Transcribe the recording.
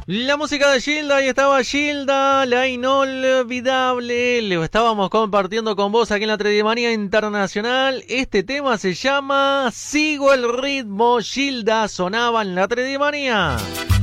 La música de Gilda, ahí estaba Gilda, la inolvidable. Lo estábamos compartiendo con vos aquí en la Tredimanía Internacional. Este tema se llama Sigo el ritmo. Gilda sonaba en la Tredimanía.